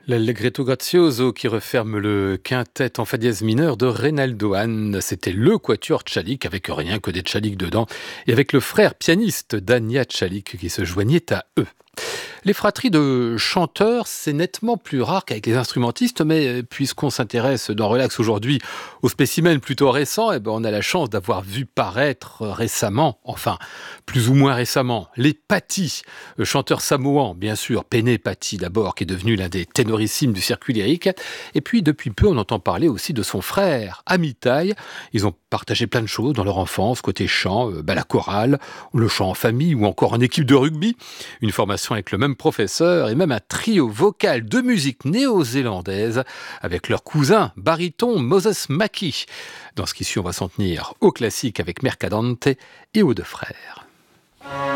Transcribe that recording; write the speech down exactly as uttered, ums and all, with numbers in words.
L'Allegretto grazioso qui referme le quintet en fa dièse mineur de Reynaldo Hahn. C'était le quatuor Tchalik avec rien que des tchaliks dedans et avec le frère pianiste d'Ania Tchalik qui se joignait à eux. Les fratries de chanteurs, c'est nettement plus rare qu'avec les instrumentistes, mais puisqu'on s'intéresse dans Relax aujourd'hui aux spécimens plutôt récents, eh ben on a la chance d'avoir vu paraître récemment, enfin plus ou moins récemment, les Patti, chanteurs samoans, bien sûr, Pene Patti d'abord, qui est devenu l'un des ténorissimes du circuit lyrique, et puis depuis peu on entend parler aussi de son frère, Amitai. Ils ont partagé plein de choses dans leur enfance, côté chant, euh, bah, la chorale, le chant en famille ou encore en équipe de rugby, une formation avec le même professeur et même un trio vocal de musique néo-zélandaise avec leur cousin baryton Moses Mackey. Dans ce qui suit, on va s'en tenir au classique avec Mercadante et aux deux frères.